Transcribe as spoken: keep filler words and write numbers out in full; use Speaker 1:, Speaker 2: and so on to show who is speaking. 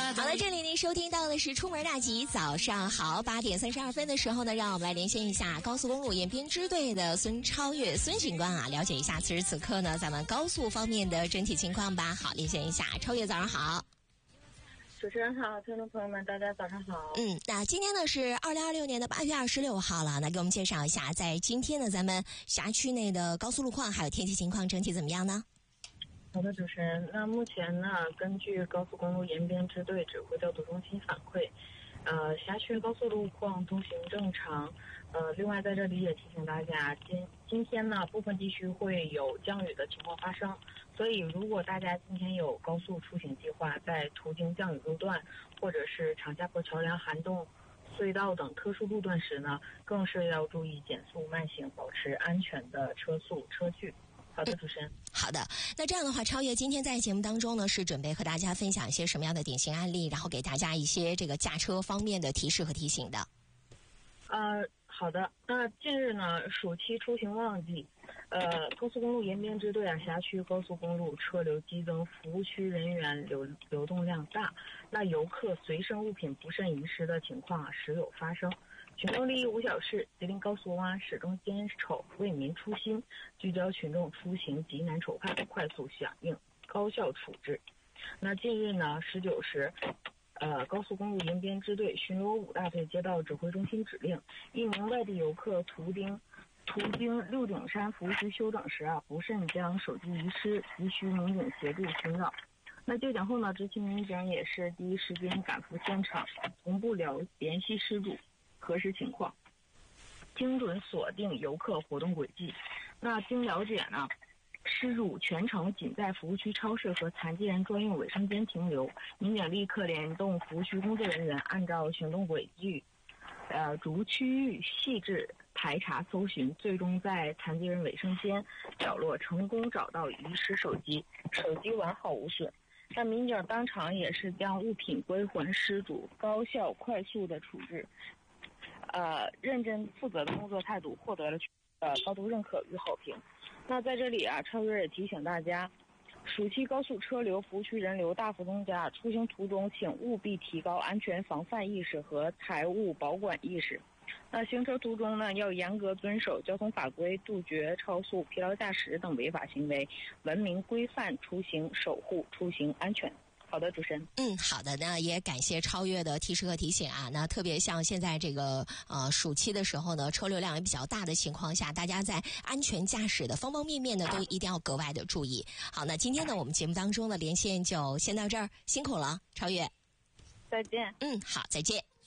Speaker 1: 好了，这里您收听到的是出门大吉，早上好，八点三十二分的时候呢，让我们来连线一下高速公路延边支队的孙超越孙警官啊，了解一下此时此刻呢咱们高速方面的整体情况吧。好，连线一下，超越早上好。
Speaker 2: 主持人好，听众朋友们大家早上好。
Speaker 1: 嗯，那今天呢是二零二六年的八月二十六号了，那给我们介绍一下在今天呢咱们辖区内的高速路况还有天气情况整体怎么样呢？
Speaker 2: 好的，主持人，那目前呢，根据高速公路延边支队指挥调度中心反馈，呃，辖区高速路况通行正常。呃，另外在这里也提醒大家，今今天呢，部分地区会有降雨的情况发生，所以如果大家今天有高速出行计划，在途经降雨路段或者是长下坡桥梁、涵洞隧道等特殊路段时呢，更是要注意减速慢行，保持安全的车速车距。好的，主持人。
Speaker 1: 嗯、好的，那这样的话，超越今天在节目当中呢，是准备和大家分享一些什么样的典型案例，然后给大家一些这个驾车方面的提示和提醒的。
Speaker 2: 呃，好的。那近日呢，暑期出行旺季，呃，高速公路延边支队啊，辖区高速公路车流激增，服务区人员流流动量大，那游客随身物品不慎遗失的情况啊，时有发生。群众利益无小事，吉林高速公安始终坚守为民初心，聚焦群众出行急难愁盼，快速响应，高效处置。那近日呢，十九时。呃，高速公路延边支队巡逻五大队接到指挥中心指令，一名外地游客途经途经六顶山服务区休整时啊，不慎将手机遗失，急需民警协助寻找。那接警后呢，执勤民警也是第一时间赶赴现场，同步了联系失主，核实情况，精准锁定游客活动轨迹。那经了解呢，失主全程仅在服务区超市和残疾人专用卫生间停留，民警立刻联动服务区工作人员，按照行动轨迹，呃，逐区域细致排查搜寻，最终在残疾人卫生间角落成功找到遗失手机，手机完好无损。那民警当场也是将物品归还失主，高效快速的处置，呃，认真负责的工作态度获得了呃高度认可与好评。那在这里啊，超越也提醒大家，暑期高速车流、服务区人流大幅增加，出行途中请务必提高安全防范意识和财务保管意识。那行车途中呢，要严格遵守交通法规，杜绝超速、疲劳驾驶等违法行为，文明规范出行，守护出行安全。好的，主持人。
Speaker 1: 嗯，好的，那也感谢超越的提示和提醒啊。那特别像现在这个呃暑期的时候呢，车流量也比较大的情况下，大家在安全驾驶的方方面面呢，都一定要格外的注意。好，那今天呢，我们节目当中的连线就先到这儿，辛苦了，超越。
Speaker 2: 再见。
Speaker 1: 嗯，好，再见。